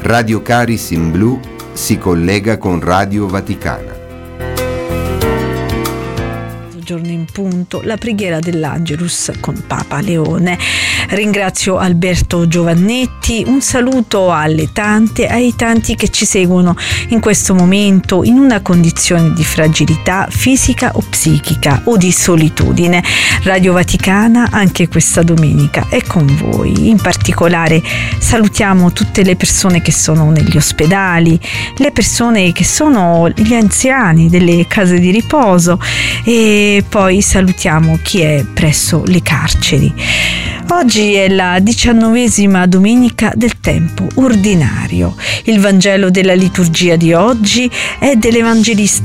Radio Caris in Blu si collega con Radio Vaticana. Giorno in punto, la preghiera dell'Angelus con Papa Leone. Ringrazio Alberto Giovannetti, un saluto alle tante, ai tanti che ci seguono in questo momento in una condizione di fragilità fisica o psichica o di solitudine. Radio Vaticana anche questa domenica è con voi. In particolare salutiamo tutte le persone che sono negli ospedali, le persone che sono gli anziani delle case di riposo e poi salutiamo chi è presso le carceri. Oggi è la 19ª domenica del tempo ordinario. Il Vangelo della liturgia di oggi è dell'Evangelista